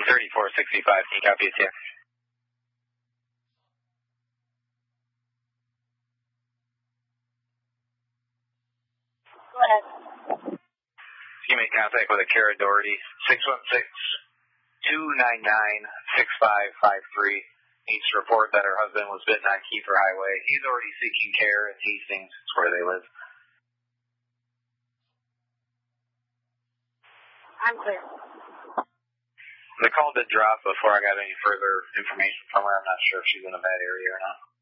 3465, can you copy it, yeah? Go ahead. You make contact with a Kara Doherty, 616-299-6553. Needs to report that her husband was bitten on Kiefer Highway. He's already seeking care in Hastings. It's where they live. I'm clear. The call did drop before I got any further information from her. I'm not sure if she's in a bad area or not.